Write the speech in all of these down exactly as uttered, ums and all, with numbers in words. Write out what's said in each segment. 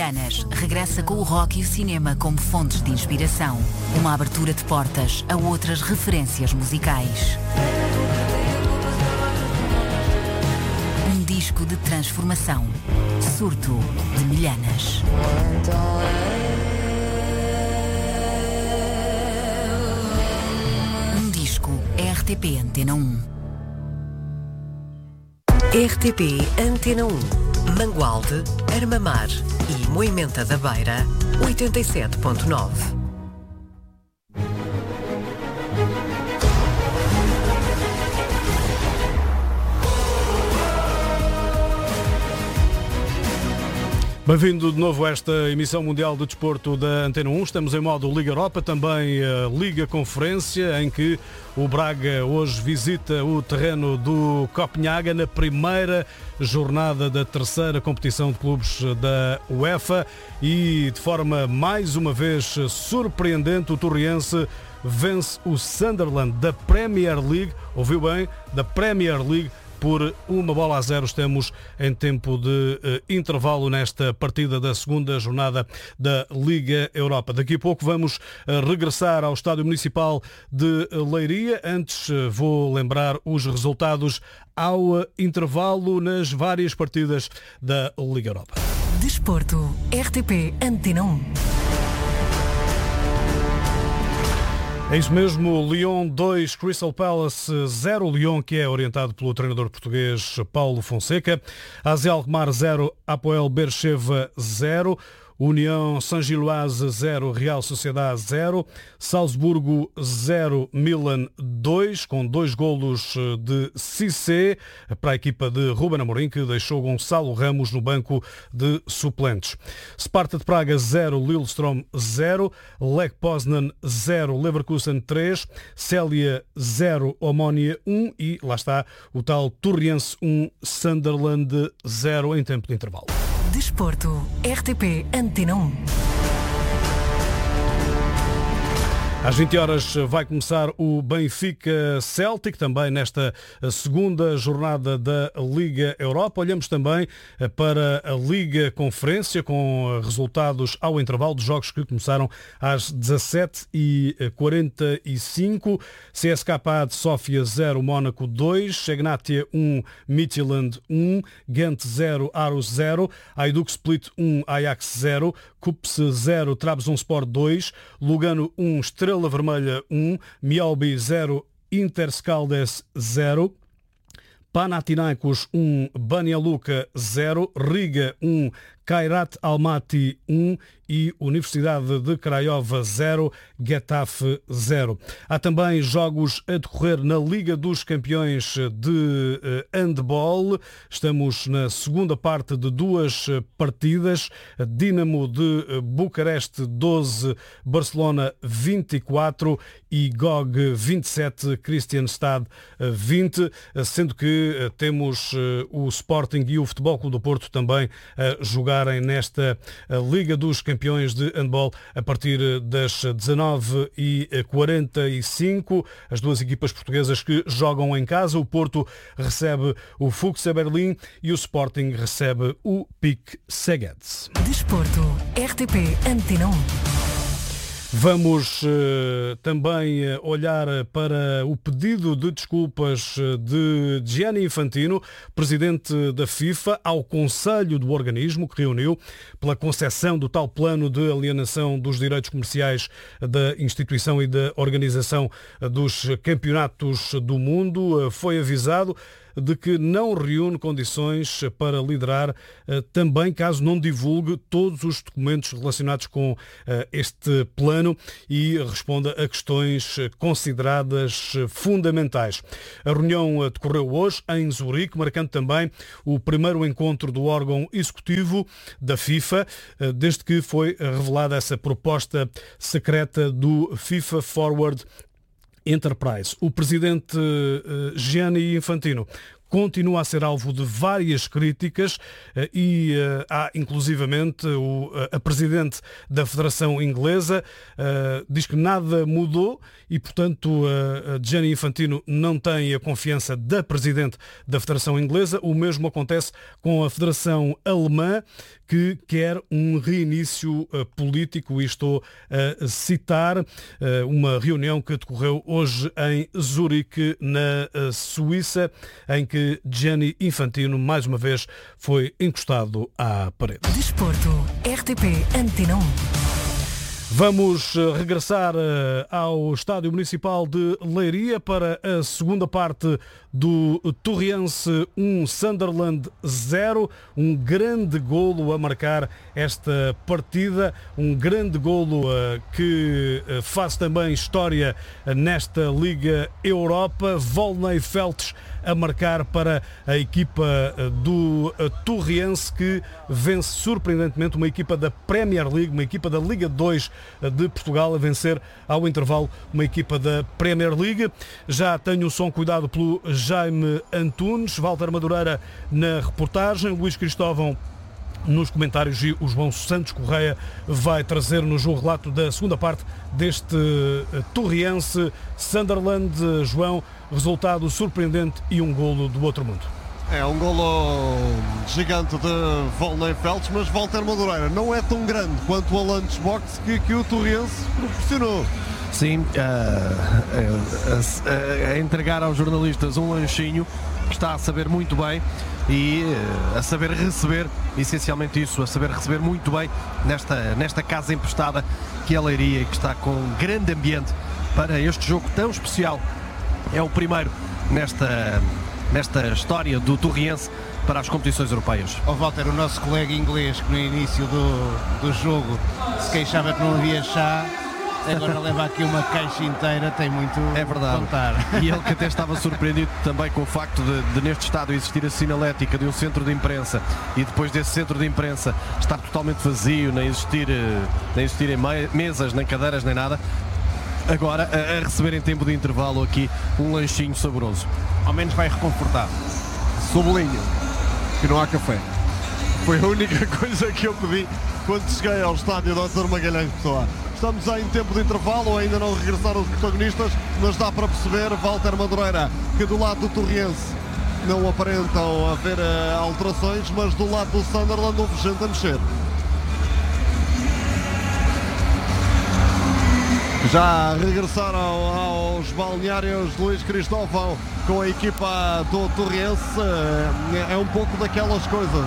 Milhanas regressa com o rock e o cinema como fontes de inspiração. Uma abertura de portas a outras referências musicais. Um disco de transformação. Surto de Milhanas. Um disco R T P Antena um. R T P Antena um. Mangualde, Armamar e Moimenta da Beira, oitenta e sete ponto nove. Bem-vindo de novo a esta emissão mundial de desporto da Antena um. Estamos em modo Liga Europa, também a Liga Conferência, em que o Braga hoje visita o terreno do Copenhaga na primeira jornada da terceira competição de clubes da UEFA e de forma mais uma vez surpreendente o Torriense vence o Sunderland da Premier League, ouviu bem, da Premier League, por uma bola a zero. Estamos em tempo de uh, intervalo nesta partida da segunda jornada da Liga Europa. Daqui a pouco vamos uh, regressar ao Estádio Municipal de Leiria. Antes uh, vou lembrar os resultados ao uh, intervalo nas várias partidas da Liga Europa. Desporto, R T P Antena um. É isso mesmo, Lyon dois, Crystal Palace zero, Lyon que é orientado pelo treinador português Paulo Fonseca, A Z Alkmaar zero, Apoel Beersheva zero, União Saint-Gilloise zero, Real Sociedade zero, Salzburgo zero, Milan dois, com dois golos de Cissé para a equipa de Ruben Amorim, que deixou Gonçalo Ramos no banco de suplentes. Sparta de Praga zero, Lillestrøm zero, Lech Poznan zero, Leverkusen três, Célia zero, Omonia um e lá está o tal Torriense um, Sunderland zero em tempo de intervalo. Desporto, R T P Antena um. Às vinte horas vai começar o Benfica Celtic, também nesta segunda jornada da Liga Europa. Olhamos também para a Liga Conferência, com resultados ao intervalo de jogos que começaram às dezassete e quarenta e cinco. C S K A de Sófia zero, Mónaco dois, Egnatia um, Midtjylland um, Ghent zero, Aarhus zero, Hajduk Split um, Ajax zero, Kups zero, Trabzonspor dois, Lugano um, Estrela Vermelha um, Mialbi zero, Interscaldes zero, Panathinaikos um, Banja Luka zero, Riga um, Kairat Almaty um e Universidade de Craiova zero, Getafe zero. Há também jogos a decorrer na Liga dos Campeões de handball. Estamos na segunda parte de duas partidas. Dinamo de Bucareste doze, Barcelona vinte e quatro e G O G vinte e sete, Kristianstad vinte, sendo que temos o Sporting e o Futebol Clube do Porto também a jogarem nesta Liga dos Campeões de handball a partir das dezanove e quarenta e cinco. As duas equipas portuguesas que jogam em casa. O Porto recebe o Fuchs Berlim e o Sporting recebe o P I C Szeged. Desporto, R T P Antena um. Vamos uh, também uh, olhar para o pedido de desculpas de Gianni Infantino, presidente da FIFA, ao Conselho do organismo, que reuniu pela concessão do tal plano de alienação dos direitos comerciais da instituição e da organização dos campeonatos do mundo. Uh, foi avisado de que não reúne condições para liderar, também caso não divulgue todos os documentos relacionados com este plano e responda a questões consideradas fundamentais. A reunião decorreu hoje em Zurique, marcando também o primeiro encontro do órgão executivo da FIFA, desde que foi revelada essa proposta secreta do FIFA Forward Enterprise. O presidente uh, Gianni Infantino continua a ser alvo de várias críticas e há inclusivamente o, a Presidente da Federação Inglesa diz que nada mudou e, portanto, Gianni Infantino não tem a confiança da Presidente da Federação Inglesa. O mesmo acontece com a Federação Alemã, que quer um reinício uh, político, e estou a citar uh, uma reunião que decorreu hoje em Zurique, na uh, Suíça, em que Gianni Infantino mais uma vez foi encostado à parede. Desporto, R T P Antena um. Vamos regressar ao Estádio Municipal de Leiria para a segunda parte do Torriense um, Sunderland zero. Um grande golo a marcar esta partida, um grande golo que faz também história nesta Liga Europa. Volney Feltes a marcar para a equipa do Torriense, que vence surpreendentemente uma equipa da Premier League, uma equipa da Liga dois de Portugal, a vencer ao intervalo uma equipa da Premier League. Já tenho o som cuidado pelo Jaime Antunes, Walter Madureira na reportagem, Luís Cristóvão nos comentários e o João Santos Correia vai trazer-nos o relato da segunda parte deste Torriense Sunderland. João, resultado surpreendente e um golo do outro mundo. É um golo gigante de Volney Feltes, mas Walter Madureira não é tão grande quanto o lunchbox que, que o Torriense proporcionou. Sim, a, a, a entregar aos jornalistas um lanchinho, está a saber muito bem e a saber receber, essencialmente isso, a saber receber muito bem nesta, nesta casa emprestada que é a Leiria, que está com um grande ambiente para este jogo tão especial. É o primeiro nesta, nesta história do Torriense para as competições europeias. Ó oh, Walter, o nosso colega inglês que no início do, do jogo se queixava que não havia chá, agora leva aqui uma caixa inteira, tem muito é verdade. a contar. E ele que até estava surpreendido também com o facto de, de neste estádio existir a sinalética de um centro de imprensa e depois desse centro de imprensa estar totalmente vazio, nem existir, nem existirem mesas, nem cadeiras, nem nada. Agora a, a receber em tempo de intervalo aqui um lanchinho saboroso. Ao menos vai reconfortar. Sublinho que não há café. Foi a única coisa que eu pedi quando cheguei ao estádio doutor Magalhães Pessoa. Estamos em tempo de intervalo, ainda não regressaram os protagonistas, mas dá para perceber, Walter Madureira, que do lado do Torriense não aparentam haver uh, alterações, mas do lado do Sunderland houve gente a mexer. Já regressaram aos balneários Luís Cristóvão com a equipa do Torriense. É um pouco daquelas coisas.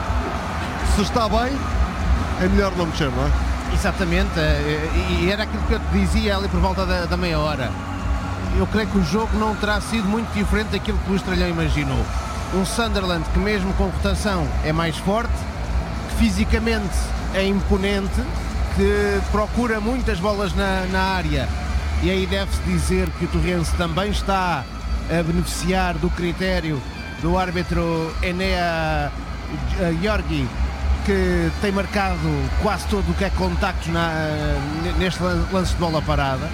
Se está bem, é melhor não mexer, não é? Exatamente, e era aquilo que eu te dizia ali por volta da, da meia hora. Eu creio que o jogo não terá sido muito diferente daquilo que o Estrelhão imaginou. Um Sunderland que mesmo com rotação é mais forte, que fisicamente é imponente, que procura muitas bolas na, na área, e aí deve-se dizer que o Torriense também está a beneficiar do critério do árbitro Enea Georgi, que tem marcado quase todo o que é contactos na, neste lance de bola parada.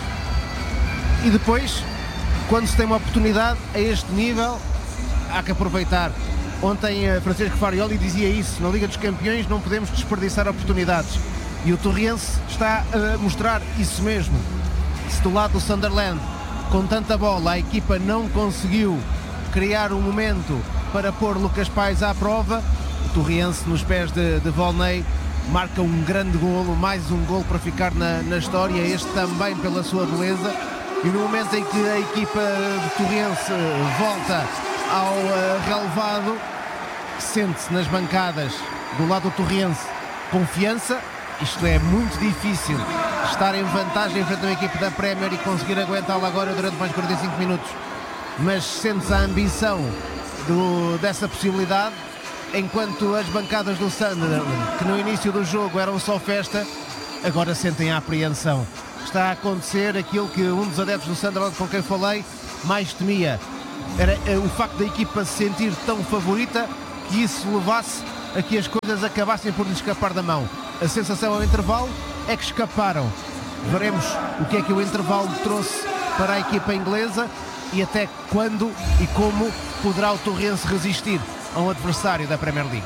E depois, quando se tem uma oportunidade a este nível, há que aproveitar. Ontem Francisco Farioli dizia isso: na Liga dos Campeões não podemos desperdiçar oportunidades, e o Torriense está a mostrar isso mesmo. Se do lado do Sunderland, com tanta bola, a equipa não conseguiu criar um momento para pôr Lucas Paes à prova, o Torriense, nos pés de, de Volney, marca um grande golo, mais um golo para ficar na, na história, este também pela sua beleza. E no momento em que a equipa de Torriense volta ao uh, relevado, sente-se nas bancadas do lado do Torriense confiança. Isto é muito difícil, estar em vantagem frente a uma equipa da Premier e conseguir aguentá-la agora durante mais quarenta e cinco minutos, mas sente-se a ambição do, dessa possibilidade, enquanto as bancadas do Sunderland, que no início do jogo eram só festa, agora sentem a apreensão. Está a acontecer aquilo que um dos adeptos do Sunderland com quem falei mais temia. Era o facto da equipa se sentir tão favorita que isso levasse a que as coisas acabassem por lhe escapar da mão. A sensação ao intervalo é que escaparam. Veremos o que é que o intervalo trouxe para a equipa inglesa e até quando e como poderá o Torrense resistir a um adversário da Premier League.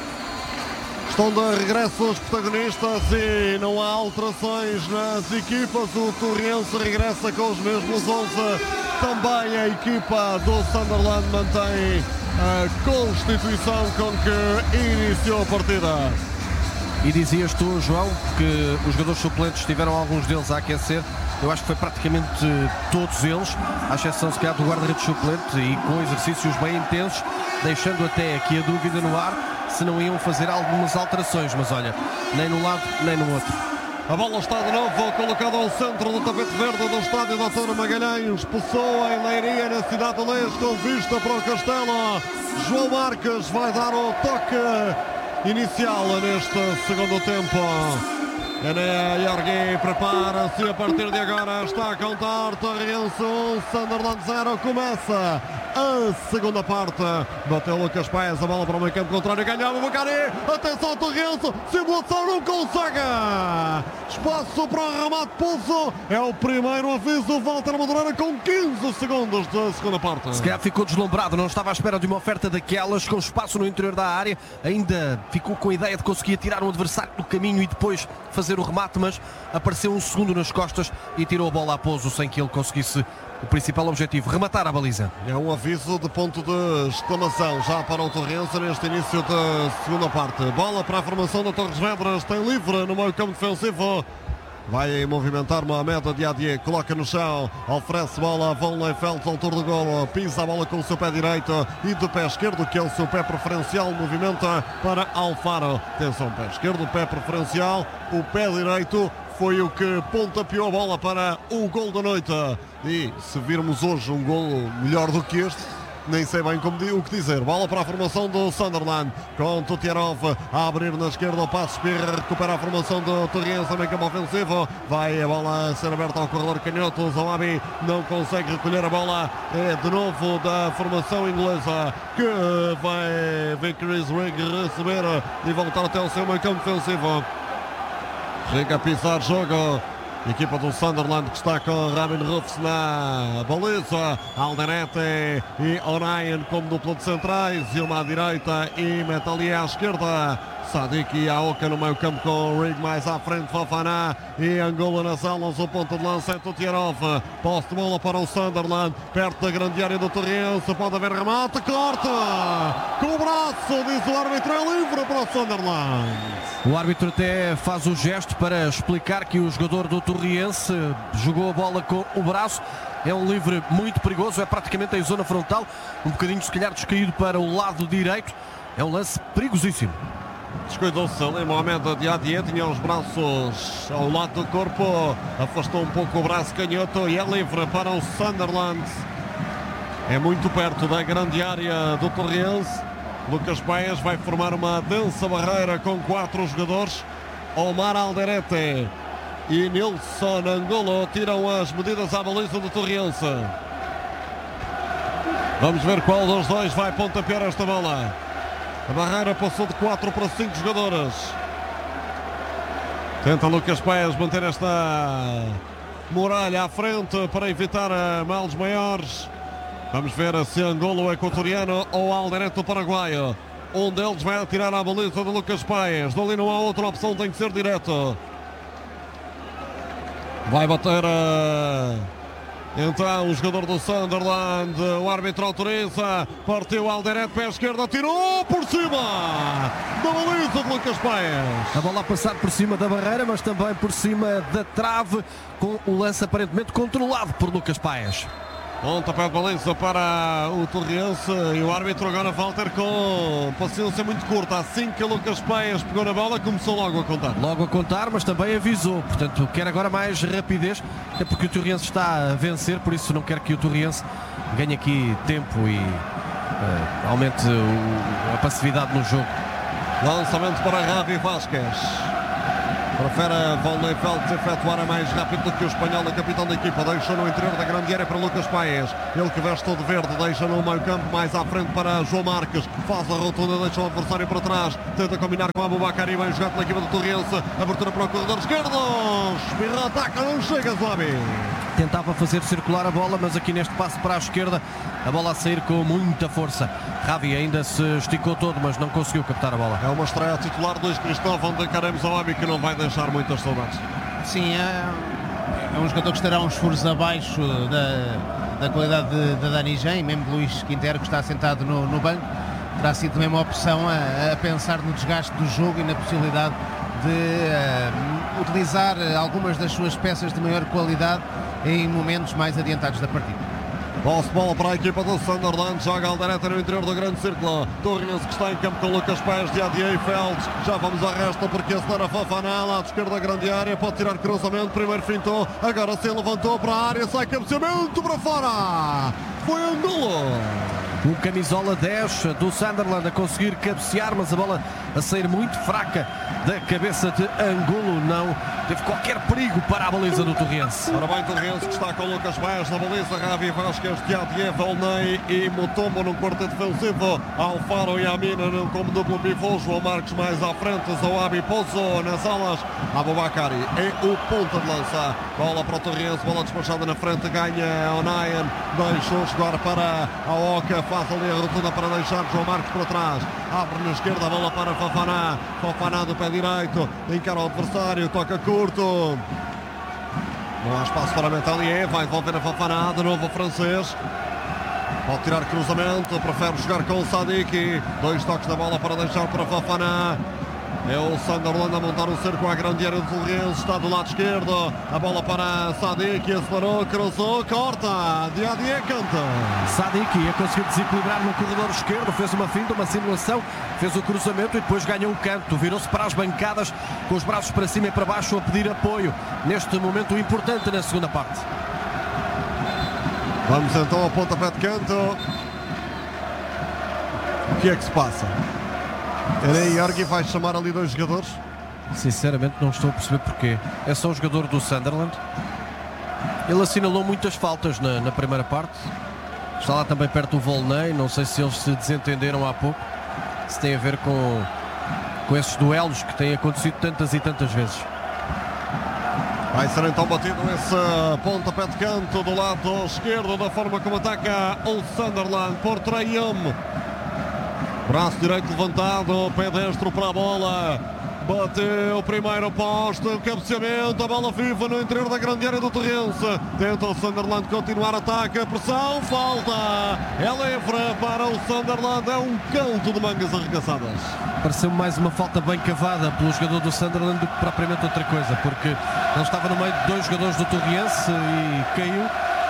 Estão de regresso os protagonistas e não há alterações nas equipas. O Torrense regressa com os mesmos onze. Também a equipa do Sunderland mantém a constituição com que iniciou a partida. E dizias tu, João, que os jogadores suplentes tiveram alguns deles a aquecer. Eu acho que foi praticamente todos eles, à exceção se calhar do guarda-redes suplente, e com exercícios bem intensos, deixando até aqui a dúvida no ar se não iam fazer algumas alterações, mas olha, nem num lado nem no outro. A bola está de novo colocada ao centro do tapete verde do estádio doutor Magalhães. Pessoa em Leiria, na cidade de Leix, com vista para o Castelo. João Marques vai dar o toque inicial neste segundo tempo. Ené Iorgui prepara-se a partir de agora. Está a contar. Torrense um, Sunderland zero. Começa a segunda parte. Bateu Lucas Paes, a bola para o meio campo contrário. Ganhava o Bacari. Atenção, Torrense. Simulação, não consegue. Espaço para o remate, pulso. É o primeiro aviso. Walter Madureira com quinze segundos da segunda parte. Se calhar ficou deslumbrado. Não estava à espera de uma oferta daquelas, com espaço no interior da área. Ainda ficou com a ideia de conseguir tirar um adversário do caminho e depois fazer o remate, mas apareceu um segundo nas costas e tirou a bola a pouso sem que ele conseguisse o principal objetivo, rematar a baliza. É um aviso de ponto de exclamação já para o Torrense neste início da segunda parte. Bola para a formação da Torres Vedras, tem livre no meio campo defensivo. Vai movimentar Mohamed Diadier, coloca no chão, oferece bola a Von Leifeld, autor do golo, pisa a bola com o seu pé direito e do pé esquerdo, que é o seu pé preferencial, movimenta para Alfaro. Atenção, pé esquerdo, pé preferencial, o pé direito foi o que pontapeou a bola para o gol da noite. E se virmos hoje um gol melhor do que este, nem sei bem como, o que dizer. Bola para a formação do Sunderland, com Tutiarov a abrir na esquerda, o passo espirra, recupera a formação do Torrense no campo ofensivo. Vai a bola a ser aberta ao corredor canhoto. Zawabi não consegue recolher a bola. É de novo da formação inglesa que vai ver Chris Rigg receber e voltar até o seu meio campo ofensivo. Chega a pisar jogo. Equipa do Sunderland que está com Robin Ruffs na baliza, Alderete e Orion como dupla de centrais, e uma à direita e mete ali à esquerda. Sadiq e Aoka no meio campo com o Rigg mais à frente, Fofana e Angola nas alas, o ponto de lança é Tutiarov. Posse de bola para o Sunderland, perto da grande área do Torrense, pode haver remate, corta com o braço, diz o árbitro, é livre para o Sunderland. O árbitro até faz o gesto para explicar que o jogador do Torrense jogou a bola com o braço. É um livre muito perigoso, é praticamente em zona frontal, um bocadinho se calhar descaído para o lado direito. É um lance perigosíssimo. Descuidou-se ali Mohamed Diadier, tinha os braços ao lado do corpo, afastou um pouco o braço canhoto e é livre para o Sunderland. É muito perto da grande área do Torrense. Lucas Paes vai formar uma densa barreira com quatro jogadores. Omar Alderete e Nilson Angolo tiram as medidas à baliza do Torrense. Vamos ver qual dos dois vai pontapear esta bola. A barreira passou de quatro para cinco jogadores. Tenta Lucas Paes manter esta muralha à frente para evitar males maiores. Vamos ver se Angolo é equatoriano ou Alderete paraguaio. Um deles vai atirar a baliza de Lucas Paes. Dali não há outra opção, tem que ser direto. Vai bater a... Então o jogador do Sunderland, o árbitro autoriza, partiu Alderete, pé esquerdo, atirou por cima da baliza de Lucas Paes. A bola a passar por cima da barreira, mas também por cima da trave, com o lance aparentemente controlado por Lucas Paes. Pontapé de baliza para o Torrense e o árbitro agora Walter com paciência muito curta. Assim que Lucas Paes pegou na bola, começou logo a contar. Logo a contar, mas também avisou. Portanto, quer agora mais rapidez, é porque o Torrense está a vencer, por isso não quer que o Torrense ganhe aqui tempo e uh, aumente o, a passividade no jogo. Lançamento para Javi Vázquez. Prefere Von Leifeld efetuar a mais rápido do que o espanhol, o capitão da equipa. Deixa no interior da grande área para Lucas Paes. Ele que veste todo verde, deixa no meio campo, mais à frente para João Marques. Faz a rotunda, deixa o adversário para trás. Tenta combinar com Aboubakar e bem jogado pela equipa do Torrense. Abertura para o corredor esquerdo. Espirra, ataca, não chega, Zabi. Tentava fazer circular a bola, mas aqui neste passo para a esquerda, a bola a sair com muita força. Ravi ainda se esticou todo, mas não conseguiu captar a bola. É uma estreia titular dos Cristóvão de Karem Zahabi, que não vai deixar muitas saudades. Sim, é, é um jogador que estará uns furos abaixo da, da qualidade de, de Dani Jean, mesmo de Luís Quintero, que está sentado no, no banco. Terá sido também uma opção a, a pensar no desgaste do jogo e na possibilidade de uh, utilizar algumas das suas peças de maior qualidade em momentos mais adiantados da partida. Posse bola para a equipa do Sunderland, joga Alderete no interior do grande círculo. Torres que está em campo com Lucas Pés, de Adier e Feldes. Já vamos à resta porque a senhora Fofana, lá de esquerda da grande área, pode tirar cruzamento, primeiro fintou, agora se levantou para a área, sai cabeceamento para fora. Foi Angulo. O camisola dez do Sunderland a conseguir cabecear, mas a bola a sair muito fraca da cabeça de Angulo. Não teve qualquer perigo para a baliza do Torrense. Ora bem, Torrense que está com Lucas Baez na baliza, Ravi Vasquez, Diadier, Volney e Mutombo num quarto defensivo. Alfaro e Amina como duplo pivô, João Marcos mais à frente, Zahabi Pozo nas alas, Abubakari é o ponta de lança. Bola para o Torrense, bola despachada na frente, ganha Onayan, deixou chegar para a Oca, faz ali a rotunda para deixar João Marcos para trás, abre na esquerda a bola para Fofana, Fofana do pé direito, encara o adversário, toca curto, não há espaço para Metalier, vai devolver a Fofana, de novo o francês, pode tirar cruzamento, prefere jogar com o Sadiki, dois toques da bola para deixar para Fofana. É o Sunderland a montar o cerco à grande área do Torrense, está do lado esquerdo, a bola para Sadiki, acelerou, cruzou, corta, Diadier canta. Sadiki ia conseguir desequilibrar no corredor esquerdo, fez uma finta, uma simulação, fez o cruzamento e depois ganhou o canto, virou-se para as bancadas com os braços para cima e para baixo a pedir apoio, neste momento importante na segunda parte. Vamos então ao pontapé de canto. O que é que se passa? Erei Jorge vai chamar ali dois jogadores? Sinceramente não estou a perceber porquê. É só o jogador do Sunderland. Ele assinalou muitas faltas na, na primeira parte. Está lá também perto do Volney. Não sei se eles se desentenderam há pouco. Se tem a ver com, com esses duelos que têm acontecido tantas e tantas vezes. Vai ser então batido esse pontapé de canto do lado esquerdo, da forma como ataca o Sunderland por Trayum. Braço direito levantado, pé destro para a bola. Bateu o primeiro poste, o cabeceamento, a bola viva no interior da grande área do Torrense. Tenta o Sunderland continuar ataque, pressão, falta. É livre para o Sunderland, é um canto de mangas arregaçadas. Pareceu mais uma falta bem cavada pelo jogador do Sunderland do que propriamente outra coisa, porque ele estava no meio de dois jogadores do Torrense e caiu.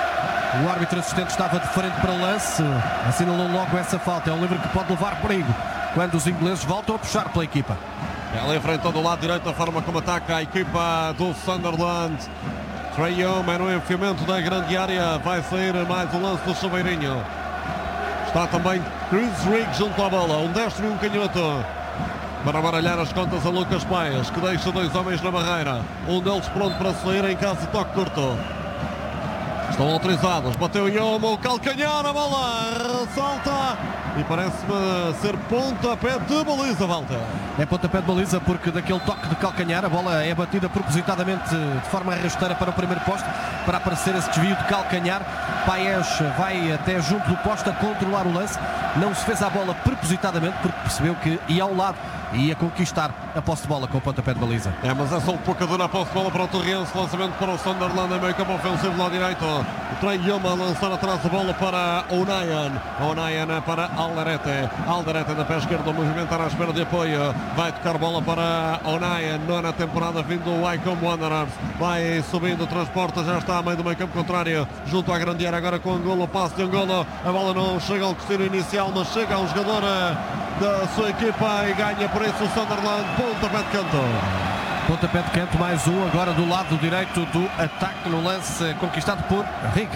O árbitro assistente estava de frente para o lance, assinalou logo essa falta. É um livre que pode levar perigo quando os ingleses voltam a puxar pela equipa. Ela enfrentou do lado direito a forma como ataca a equipa do Sunderland. Trayum é no enfiamento da grande área, vai sair mais um lance do Chaveirinho. Está também Chris Rigg junto à bola, um destro e um canhoto. Para baralhar as contas a Lucas Paes, que deixa dois homens na barreira. Um deles pronto para sair em caso de toque curto. Estão autorizados, bateu Yomo, calcanhar a bola, ressalta e parece-me ser pontapé de baliza, Walter. É pontapé de baliza porque daquele toque de calcanhar a bola é batida propositadamente de forma rasteira para o primeiro poste, para aparecer esse desvio de calcanhar. Paes vai até junto do poste a controlar o lance, não se fez a bola propositadamente porque percebeu que ia ao lado e ia conquistar a posse de bola com o pontapé de baliza. É, mas é só um pouco dura a posse de bola para o Torrense, lançamento para o Sunderland em meio campo ofensivo do lado direito. O Trayum a lançar atrás a bola para Onayan. Onayan para Alderete. Alderete na pé esquerdo, movimentar à espera de apoio. Vai tocar bola para Onayan, nona temporada vindo do Wycombe Wanderers. Vai subindo, transporta, já está a meio do meio campo contrário, junto à grande área agora com Angulo, passe de Angulo. A bola não chega ao destino inicial, mas chega a um jogador da sua equipa e ganha por isso o Sunderland. Pontapé de canto. Pontapé de canto, mais um agora do lado direito do ataque no lance conquistado por Rigg.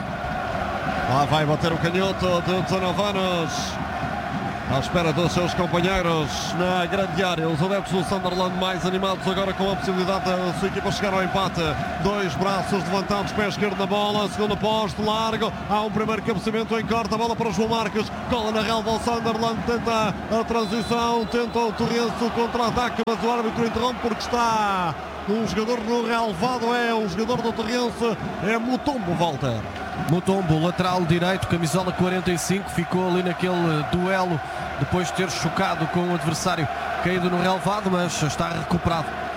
Lá vai bater o canhoto de dezanove anos. À espera dos seus companheiros na grande área. Os adeptos do Sunderland mais animados agora com a possibilidade da sua equipa chegar ao empate. Dois braços levantados, pé esquerdo na bola, segundo poste, largo. Há um primeiro cabeceamento em corte, a bola para o João Marcos. Cola na relva o Sunderland, tenta a transição, tenta o Torrense, o contra-ataque, mas o árbitro interrompe porque está Um jogador no relevado é o jogador do Torrense, é Mutombo, Walter. Mutombo, lateral direito, camisola quarenta e cinco, ficou ali naquele duelo depois de ter chocado com o adversário caído no relevado, mas está recuperado